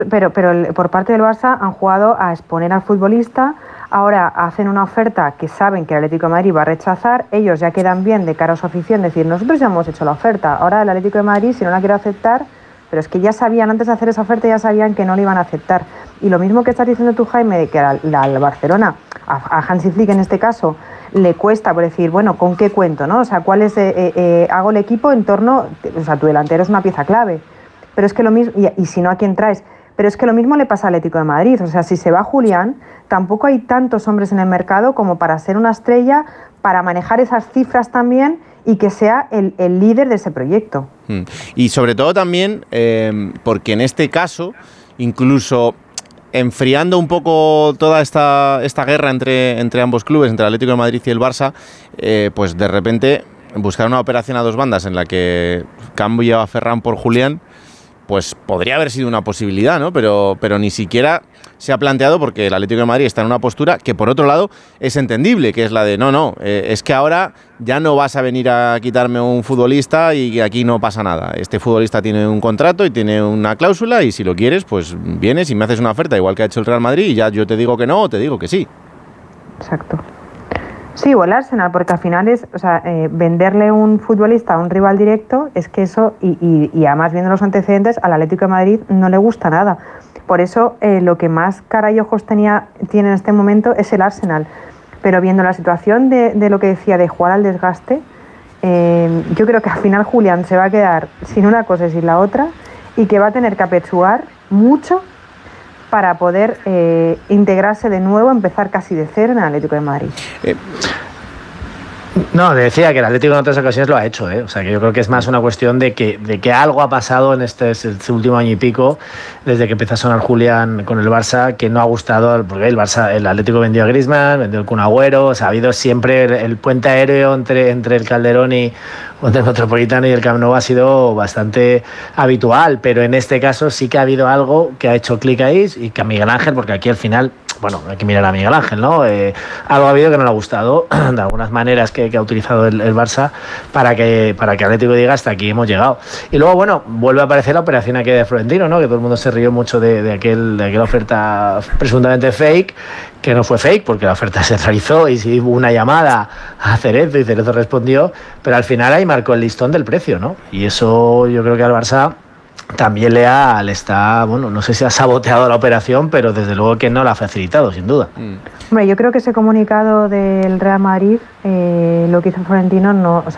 pero por parte del Barça han jugado a exponer al futbolista. Ahora hacen una oferta que saben que el Atlético de Madrid va a rechazar. Ellos ya quedan bien de cara a su afición, decir, nosotros ya hemos hecho la oferta. Ahora el Atlético de Madrid, si no la quiere aceptar, pero es que ya sabían, antes de hacer esa oferta, ya sabían que no la iban a aceptar. Y lo mismo que estás diciendo tú, Jaime, de que al Barcelona, a Hansi Flick en este caso, le cuesta por decir, bueno, ¿con qué cuento, no? O sea, ¿cuál es, hago el equipo en torno, o sea, tu delantero es una pieza clave. Pero es que lo mismo, y si no, ¿a quién traes? Pero es que lo mismo le pasa al Atlético de Madrid. O sea, si se va Julián, tampoco hay tantos hombres en el mercado como para ser una estrella, para manejar esas cifras también y que sea el líder de ese proyecto. Y sobre todo también porque en este caso, incluso enfriando un poco toda esta guerra entre ambos clubes, entre el Atlético de Madrid y el Barça, pues de repente buscar una operación a dos bandas en la que cambio a Ferran por Julián, pues podría haber sido una posibilidad, ¿no? Pero ni siquiera se ha planteado, porque el Atlético de Madrid está en una postura que, por otro lado, es entendible, que es la de es que ahora ya no vas a venir a quitarme un futbolista y aquí no pasa nada. Este futbolista tiene un contrato y tiene una cláusula y si lo quieres, pues vienes y me haces una oferta, igual que ha hecho el Real Madrid, y ya yo te digo que no o te digo que sí. Exacto. Sí, o el Arsenal, porque al final es, o sea, venderle un futbolista a un rival directo, es que eso, y además viendo los antecedentes, al Atlético de Madrid no le gusta nada. Por eso lo que más cara y ojos tiene en este momento es el Arsenal. Pero viendo la situación de lo que decía de jugar al desgaste, yo creo que al final Julián se va a quedar sin una cosa y sin la otra, y que va a tener que apechugar mucho para poder integrarse de nuevo, empezar casi de cero en el Atlético de Madrid. No, decía que el Atlético en otras ocasiones lo ha hecho, ¿eh? O sea, que yo creo que es más una cuestión de que algo ha pasado en este último año y pico, desde que empezó a sonar Julián con el Barça, que no ha gustado, porque el Atlético vendió a Griezmann, vendió el Kun Agüero, o sea, ha habido siempre el puente aéreo entre el Calderón y entre el Metropolitano y el Camp Nou ha sido bastante habitual, pero en este caso sí que ha habido algo que ha hecho clic ahí, y que a Miguel Ángel, porque aquí al final, bueno, hay que mirar a Miguel Ángel, ¿no? Algo ha habido que no le ha gustado, de algunas maneras que ha utilizado el Barça para que Atlético diga hasta aquí hemos llegado. Y luego, bueno, vuelve a aparecer la operación aquí de Florentino, ¿no? Que todo el mundo se rió mucho de aquella oferta presuntamente fake, que no fue fake porque la oferta se realizó y sí hubo una llamada a Cerezo y Cerezo respondió, pero al final ahí marcó el listón del precio, ¿no? Y eso yo creo que al Barça también le está, bueno, no sé si ha saboteado la operación, pero desde luego que no la ha facilitado, sin duda. Hombre, yo creo que ese comunicado del Real Madrid, lo que hizo Florentino,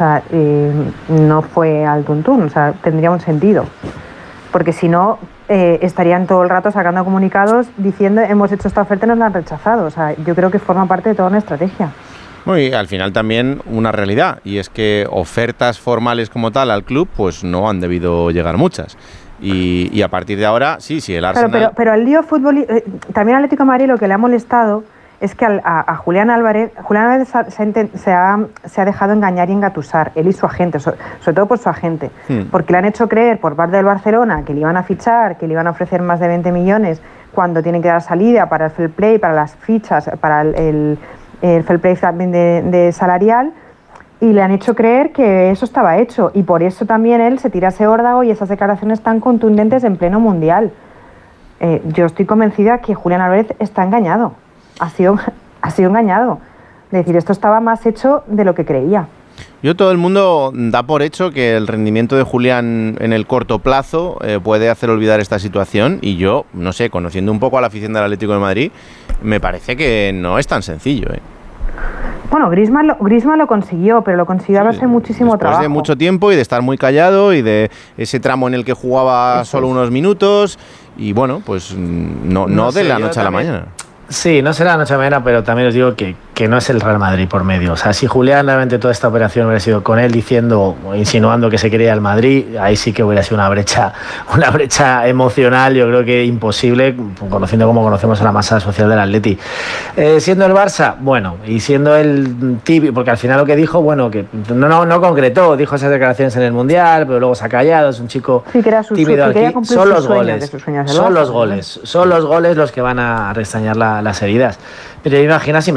no fue al tuntún, o sea, tendría un sentido. Porque si no, estarían todo el rato sacando comunicados diciendo hemos hecho esta oferta y nos la han rechazado. O sea, yo creo que forma parte de toda una estrategia. Y al final también una realidad, y es que ofertas formales como tal al club, pues no han debido llegar muchas. Y a partir de ahora, sí, el Arsenal... Claro, pero al lío fútbol... también al Atlético de Madrid lo que le ha molestado es que a Julián Álvarez se ha dejado engañar y engatusar, él y su agente, sobre todo por su agente, porque le han hecho creer por parte del Barcelona que le iban a fichar, que le iban a ofrecer más de 20 millones cuando tienen que dar salida para el fair play, para las fichas, para el fair play también de salarial, y le han hecho creer que eso estaba hecho, y por eso también él se tira ese órdago y esas declaraciones tan contundentes en pleno mundial. Yo estoy convencida que Julián Álvarez está engañado, ha sido engañado, es decir, esto estaba más hecho de lo que creía. Todo el mundo da por hecho que el rendimiento de Julián en el corto plazo puede hacer olvidar esta situación, y yo, no sé, conociendo un poco a la afición del Atlético de Madrid, me parece que no es tan sencillo. Bueno, Griezmann lo consiguió, pero lo consiguió a base de muchísimo trabajo. Después de mucho tiempo y de estar muy callado y de ese tramo en el que jugaba solo unos minutos, y bueno, pues no de la noche a la mañana. Sí, no será la noche a la mañana, pero también os digo que no es el Real Madrid por medio. O sea, si Julián realmente toda esta operación hubiera sido con él diciendo o insinuando que se quería el Madrid, ahí sí que hubiera sido una brecha emocional, yo creo que imposible, conociendo como conocemos a la masa social del Atleti. Siendo el Barça, bueno, y siendo el tibio, porque al final lo que dijo, bueno, que no concretó, dijo esas declaraciones en el Mundial, pero luego se ha callado, es un chico tímido aquí. Son los goles los que van a restañar las heridas. Pero imagina a Simeone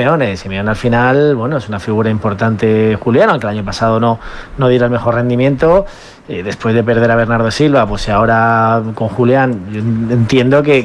Simeone al final, bueno, es una figura importante Julián, aunque el año pasado no diera el mejor rendimiento. Después de perder a Bernardo Silva, pues ahora con Julián, yo entiendo que